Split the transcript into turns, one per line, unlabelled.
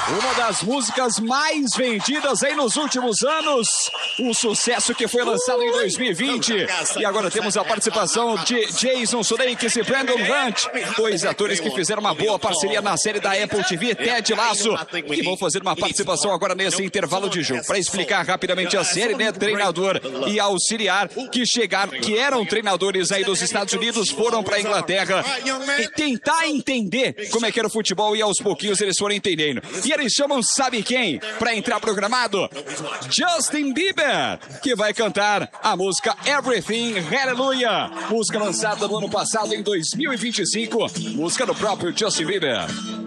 Uma das músicas mais vendidas aí nos últimos anos. Um sucesso que foi lançado em 2020. E agora temos a participação de Jason Sudeikis e Brandon Hunt, dois atores que fizeram uma boa parceria na série da Apple TV, Ted Lasso, que vão fazer uma participação agora nesse intervalo de jogo. Para explicar rapidamente a série, né? Treinador e auxiliar que eram treinadores aí dos Estados Unidos, foram para a Inglaterra e tentar entender como é que era o futebol, e aos pouquinhos eles foram entendendo. E eles chamam sabe quem para entrar programado? Justin Bieber, que vai cantar a música Everything Hallelujah, música lançada no ano passado em 2025, música do próprio Justin Bieber.